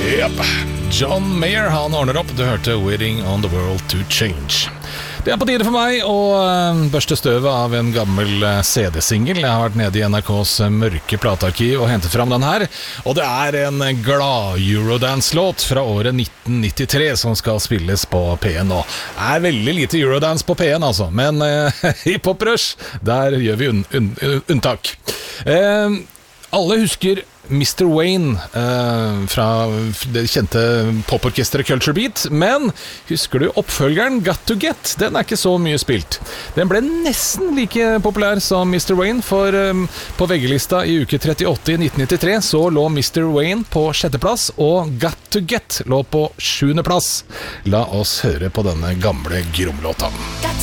Yep. John Mayer, han ordner opp. Du hørte Waiting on the World to Change. Det på tide for meg å børste støvet av en gammel CD-single. Jeg har vært nede i NRKs mørke platearkiv og hentet fram den her. Og det en glad Eurodance-låt fra året 1993 som skal spilles på P1 nå. Det veldig lite Eurodance på P1 altså, men i Pop Rush, der gjør vi unntak. Alle husker Mr. Wayne fra det kjente poporkestret Culture Beat, men husker du oppfølgeren Got to Get? Den ikke så mye spilt. Den ble nesten like populær som Mr. Wayne, for på VG-lista i uke 38 i 1993 så lå Mr. Wayne på 6. plass, og Got to Get lå på 7. plass. La oss høre på denne gamle gromlåta.